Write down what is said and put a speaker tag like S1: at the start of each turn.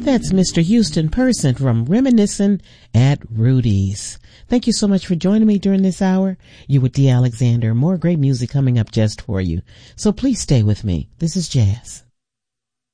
S1: That's Mr. Houston Person from Reminiscing at Rudy's. Thank you so much for joining me during this hour. You with D. Alexander. More great music coming up just for you. So please stay with me. This is Jazz.